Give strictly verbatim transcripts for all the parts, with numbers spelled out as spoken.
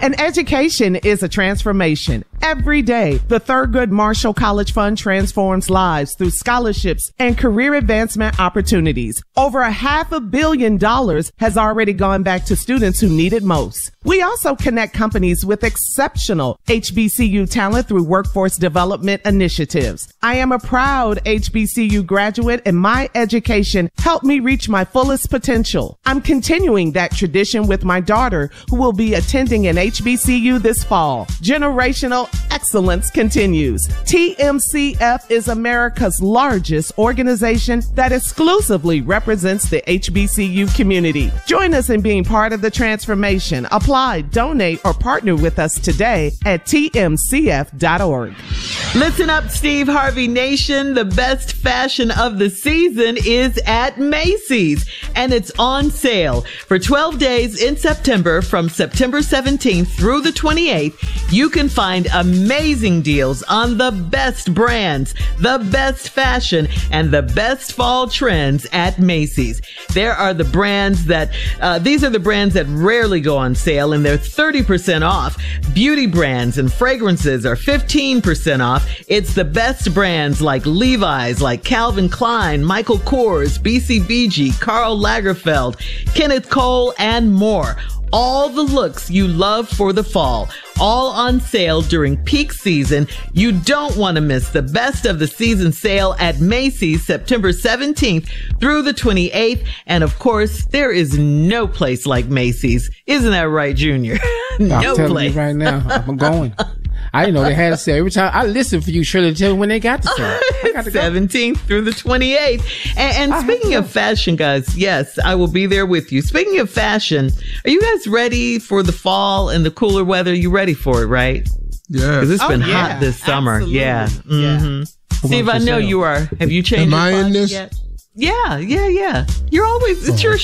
And education is a transformation. Every day, the Thurgood Marshall College Fund transforms lives through scholarships and career advancement opportunities. Over a half a billion dollars has already gone back to students who need it most. We also connect companies with exceptional H B C U talent through workforce development initiatives. I am a proud H B C U graduate, and my education helped me reach my fullest potential. I'm continuing that tradition with my daughter, who will be attending an H B C U this fall. Generational excellence continues. T M C F is America's largest organization that exclusively represents the H B C U community. Join us in being part of the transformation. Apply, donate, or partner with us today at T M C F dot org. Listen up, Steve Harvey Nation. The best fashion of the season is at Macy's, and it's on sale for twelve days in September. From September seventeenth through the twenty-eighth, you can find amazing deals on the best brands, the best fashion, and the best fall trends at Macy's. There are the brands that, uh, these are the brands that rarely go on sale, and they're thirty percent off. Beauty brands and fragrances are fifteen percent off. It's the best brands like Levi's, like Calvin Klein, Michael Kors, B C B G, Karl Lagerfeld, Kenneth Cole, and more. All the looks you love for the fall, all on sale during peak season. You don't want to miss the best of the season sale at Macy's, September seventeenth through the twenty-eighth. And of course, there is no place like Macy's. Isn't that right, Junior? No I'm telling place. you right now, I'm going. I didn't know they had a sale. Every time I listen for you, Shirley, tell me when they got the sale. I got to seventeenth through the twenty-eighth. And, and speaking of fashion, guys, yes, I will be there with you. Speaking of fashion, are you guys ready for the fall and the cooler weather? You ready for it, right? Yeah. Because it's Oh, been yeah. hot this summer. Absolutely. Yeah. Yeah. Mm-hmm. Steve, I know you are. Have you changed Am your I in closet this? yet? Yeah, yeah, yeah. You're always, it's Oh, your okay.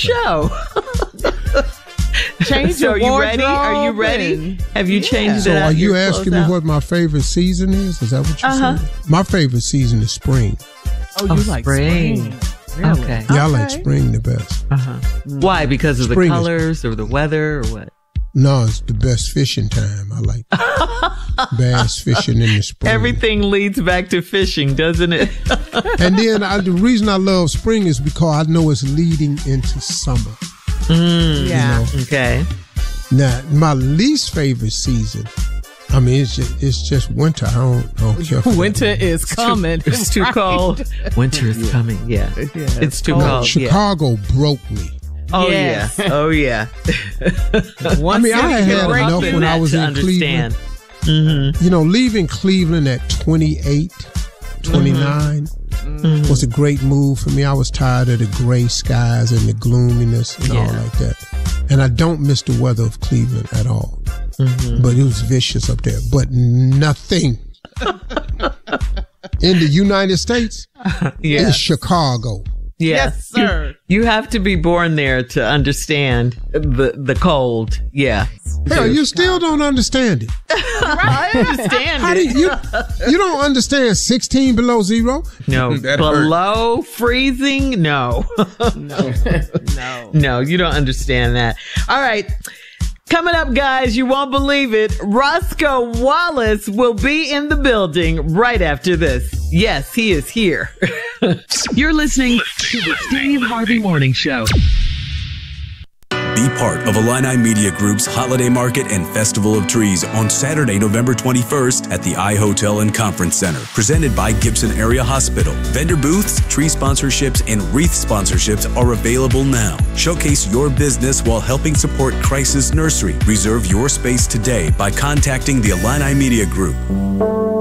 show. Change So your are you ready? Are you wardrobe ready? and- Have you Yeah. changed So it out? are you your asking me clothes out? what my favorite season is? Is that what you're Uh-huh. saying? My favorite season is spring. Oh, you Oh, like spring. spring. Really? Okay. Yeah, I like Okay. spring the best. Uh-huh. Why? Because of Spring the is- colors or the weather or what? No, it's the best fishing time. I like bass fishing in the spring. Everything leads back to fishing, doesn't it? And then I, the reason I love spring is because I know it's leading into summer. Mm, Yeah. You know? Okay. Now, my least favorite season, I mean, it's just, it's just winter. I don't, I don't care for that. Winter is coming. It's too Right. cold. Winter is coming. Yeah. Yeah, It's too cold. No, cold. Yeah. Chicago broke me. Oh Yes. yeah. Oh yeah. One I mean, I city had can had break enough me. when I was to in understand. You know, leaving Cleveland at twenty-eight, twenty-nine Mm-hmm. was a great move for me. I was tired of the gray skies and the gloominess and all Yeah. like that. And I don't miss the weather of Cleveland at all. Mm-hmm. But it was vicious up there. But nothing in the United States Yeah. is Chicago. Yeah. Yes, sir. You, you have to be born there to understand the the cold. Yeah. Hell, you still don't understand it. I understand How do it. you, you don't understand sixteen below zero? No, That below freezing? No. No. No. No, you don't understand that. All right. Coming up, guys, you won't believe it. Roscoe Wallace will be in the building right after this. Yes, he is here. You're listening to the Steve Harvey Morning Show. Be part of Illini Media Group's Holiday Market and Festival of Trees on Saturday, November twenty-first at the iHotel and Conference Center, presented by Gibson Area Hospital. Vendor booths, tree sponsorships, and wreath sponsorships are available now. Showcase your business while helping support Crisis Nursery. Reserve your space today by contacting the Illini Media Group.